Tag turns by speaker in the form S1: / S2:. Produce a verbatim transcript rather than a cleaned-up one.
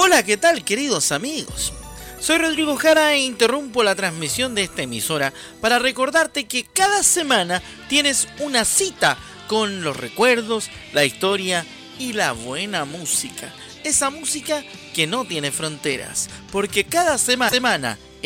S1: Hola, ¿qué tal, queridos amigos? Soy Rodrigo Jara e interrumpo la transmisión de esta emisora para recordarte que cada semana tienes una cita con los recuerdos, la historia y la buena música. Esa música que no tiene fronteras, porque cada sema- semana